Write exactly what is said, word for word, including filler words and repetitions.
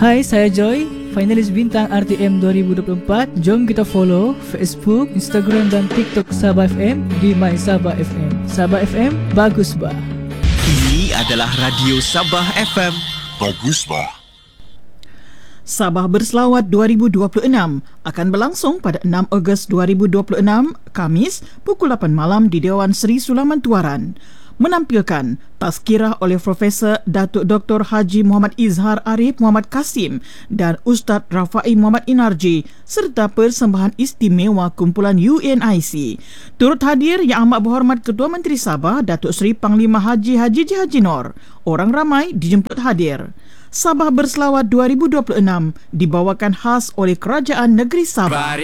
Hai, saya Joy, finalis bintang R T M dua ribu dua puluh empat. Jom kita follow Facebook, Instagram dan TikTok Sabah F M di My Sabah F M. Sabah F M, bagus bah. Ini adalah Radio Sabah F M. Bagus bah. Sabah Berselawat dua ribu dua puluh enam akan berlangsung pada enam Ogos dua ribu dua puluh enam, Khamis, pukul lapan malam di Dewan Seri Sulaiman Tuaran. Menampilkan tazkirah oleh Profesor Datuk Doktor Haji Muhammad Izhar Arif Muhammad Kasim dan Ustaz Rafai Muhammad Inarji serta persembahan istimewa kumpulan U N I C. Turut hadir Yang Amat Berhormat Ketua Menteri Sabah Datuk Seri Panglima Haji Haji J. Haji Nor. Orang ramai dijemput hadir. Sabah Berselawat dua ribu dua puluh enam dibawakan khas oleh Kerajaan Negeri Sabah.